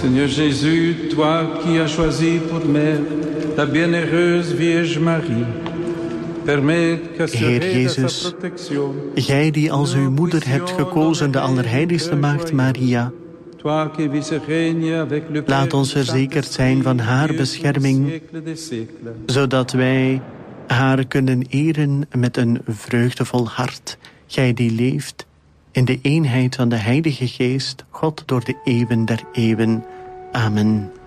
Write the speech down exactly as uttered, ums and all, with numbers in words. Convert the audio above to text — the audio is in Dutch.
Seigneur Jésus, toi qui as choisi pour mère la bienheureuse Vierge Marie, Heer Jezus, gij die als uw moeder hebt gekozen de allerheiligste maagd Maria, laat ons verzekerd zijn van haar bescherming, zodat wij haar kunnen eren met een vreugdevol hart, gij die leeft in de eenheid van de Heilige Geest, God door de eeuwen der eeuwen. Amen.